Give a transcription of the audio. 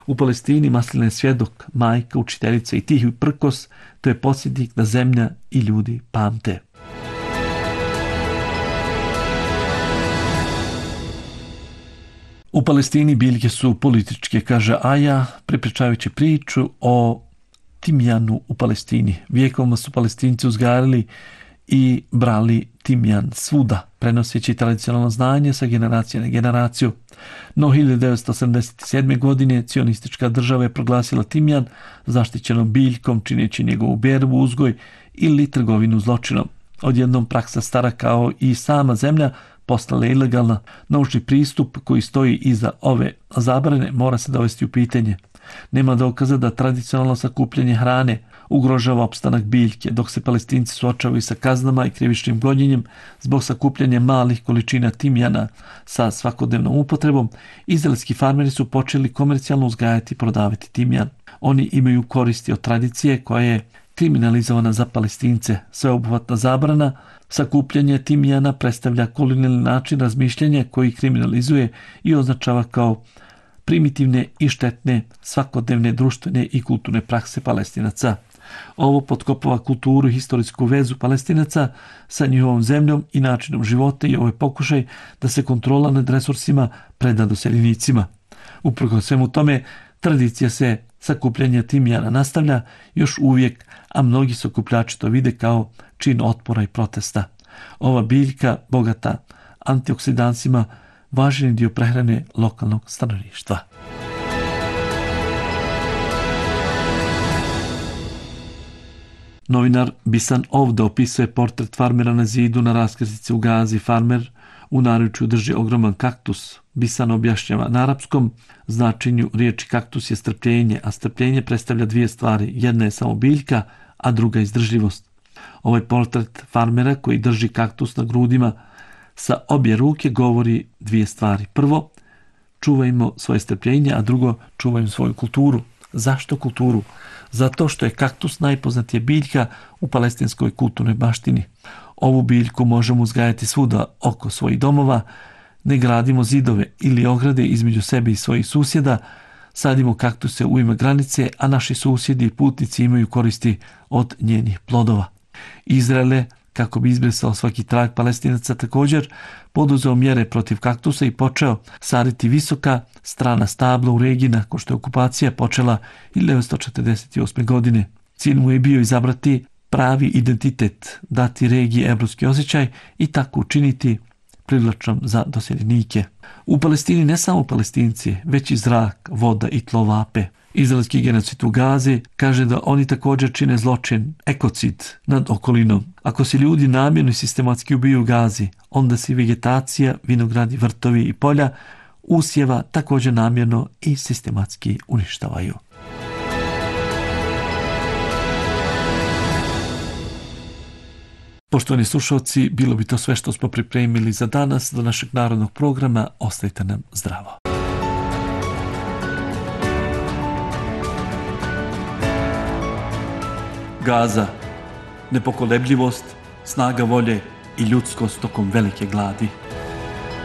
U Palestini Maslina je svjedok, majka, učiteljica i tihi prkos, to je podsjetnik da zemlja i ljudi pamte. U Palestini biljke su političke, kaže Aja, prepričavajući priču o timjanu u Palestini. Vijekovima su Palestinci uzgajali i brali timjan svuda, prenoseći tradicionalno znanje sa generacije na generaciju. No 1987. godine cionistička država je proglasila timjan zaštićenom biljkom, čineći njegovu berbu, uzgoj ili trgovinu zločinom. Odjednom praksa stara kao i sama zemlja postala je ilegalna. Naučni pristup koji stoji iza ove zabrane mora se dovesti u pitanje. Nema dokaza da tradicionalno sakupljanje hrane ugrožava opstanak biljke, dok se Palestinci suočavaju sa kaznama i krivičnim gonjenjem zbog sakupljanja malih količina timjana sa svakodnevnom upotrebom. Izraelski farmeri su počeli komercijalno uzgajati i prodavati timjan. Oni imaju koristi od tradicije koja je kriminalizovana za Palestince. Sveobuhvatna zabrana sakupljanja timjana predstavlja kolonijalni način razmišljanja koji kriminalizuje i označava kao primitivne i štetne svakodnevne društvene i kulturne prakse Palestinaca. Ovo potkopava kulturu i historijsku vezu Palestinaca sa njihovom zemljom i načinom života i ovo je pokušaj da se kontrola nad resursima preda doseljenicima. Uprkos svemu tome, tradicija se sakupljanja timjana nastavlja još uvijek, a mnogi sakupljači to vide kao čin otpora i protesta. Ova biljka, bogata antioksidansima, važan dio prehrane lokalnog stanovništva. Novinar Bisan Ovda opisuje portret farmera na zidu na raskrsnici u Gazi. Farmer u naručju drži ogroman kaktus. Bisan objašnjava na arapskom značenju riječi kaktus je strpljenje, a strpljenje predstavlja dvije stvari. Jedna je samo biljka, a druga izdržljivost. Ovaj portret farmera koji drži kaktus na grudima sa obje ruke govori dvije stvari. Prvo, čuvajmo svoje strpljenje, a drugo, čuvajmo svoju kulturu. Zašto kulturu? Zato što je kaktus najpoznatija biljka u palestinskoj kulturnoj baštini. Ovu biljku možemo uzgajati svuda oko svojih domova, ne gradimo zidove ili ograde između sebe i svojih susjeda, sadimo kaktuse u ime granice, a naši susjedi i putnici imaju koristi od njenih plodova. Izrael, kako bi izbrisao svaki trag Palestinaca, također poduzeo mjere protiv kaktusa i počeo saditi visoka strana stabla u regiji nakon što je okupacija počela 1948. godine. Cilj mu je bio izabrati pravi identitet, dati regiji evropski osjećaj i tako učiniti privlačnom za doseljenike. U Palestini ne samo Palestinci, već i zrak, voda i tlo vape. Izraelski genocid u Gazi kaže da oni također čine zločin, ekocid nad okolinom. Ako se ljudi namjerno i sistematski ubiju u Gazi, onda se vegetacija, vinogradi, vrtovi i polja usjeva također namjerno i sistematski uništavaju. Poštovani slušalci, bilo bi to sve što smo pripremili za danas do našeg narodnog programa. Ostajte nam zdravo. Gaza, nepokolebljivost, snaga volje i ljudskost tokom velike gladi.